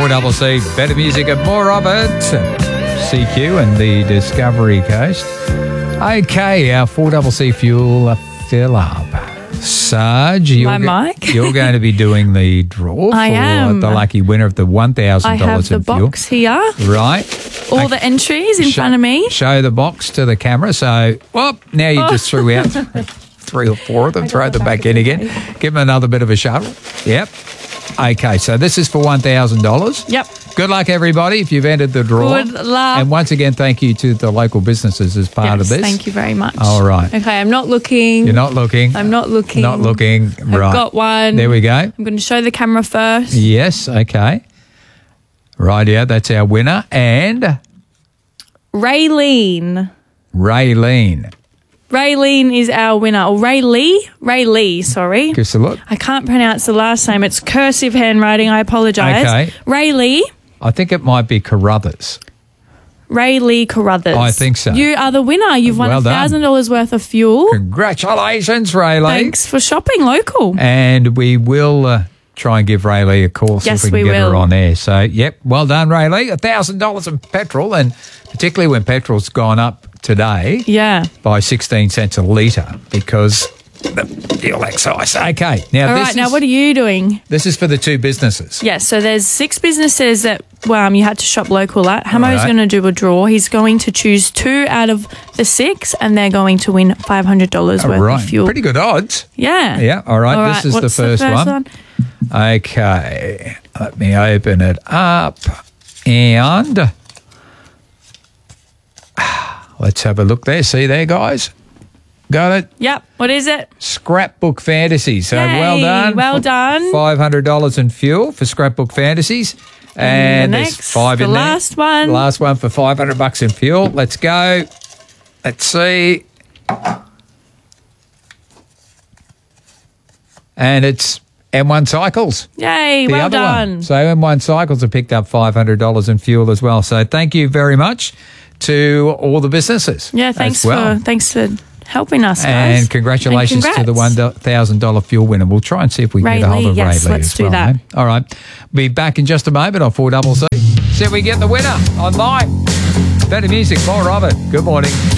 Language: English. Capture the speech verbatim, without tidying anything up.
four C C, better music and more of it. C Q and the Discovery Coast. Okay, our four C C fuel fill up. Sarge, you're, My mic. you're going to be doing the draw I for am. the lucky winner of the one thousand dollars I have the in fuel. box here. Right. All the entries in Show- front of me. Show the box to the camera. So, well, now you just threw out three or four of them. Throw them back in again. Give them another bit of a shuttle. Yep. Okay, so this is for one thousand dollars. Yep. Good luck, everybody, if you've entered the draw. Good luck. And once again, thank you to the local businesses as part Yes, of this. thank you very much. All right. Okay, I'm not looking. You're not looking. I'm not looking. Not looking. Right. I've got one. There we go. I'm going to show the camera first. Yes, okay. Right, yeah, that's our winner. And Raylene. Raylene. Raylene is our winner. Or Ray Lee? Ray Lee, sorry. Give us a look. I can't pronounce the last name. It's cursive handwriting. I apologise. Okay. Ray Lee. I think it might be Carruthers. Ray Lee Carruthers. I think so. You are the winner. You've won Well a done. thousand dollars worth of fuel. Congratulations, Raylene. Thanks for shopping local. And we will uh, try and give Rayleigh a call, see Yes, if we can we get her will. on air. So, yep, well done, Rayleigh. one thousand dollars in petrol, and particularly when petrol's gone up today Yeah. by sixteen cents a litre because the fuel excise. Okay, now All this right. Now, is, what are you doing? this is for the two businesses. Yes. So there's six businesses that well, um, you had to shop local at. Hamo's Right. going to do a draw. He's going to choose two out of the six, and they're going to win five hundred dollars All worth right, of fuel. pretty good odds. Yeah. Yeah, all right, All this right, is the what's first, one. Okay, let me open it up and let's have a look there. See there, guys? Got it? Yep. What is it? Scrapbook Fantasy. So Yay, well done. well done. five hundred dollars in fuel for Scrapbook Fantasies. And the there's next, five the in there. last one. The last one for five hundred bucks in fuel. Let's go. Let's see. And it's M one Cycles. Yay. The well other done. one. So M one Cycles have picked up five hundred dollars in fuel as well. So thank you very much to all the businesses. Yeah. Thanks as well. for thanks for helping us, guys. And congratulations And to the one thousand dollars fuel winner. We'll try and see if we can Ray get a hold Lee, of yes, Ray Lee let's as do well. that. eh? All right. Be back in just a moment on four C C. See if we get the winner online. Better music, more of it. Good morning.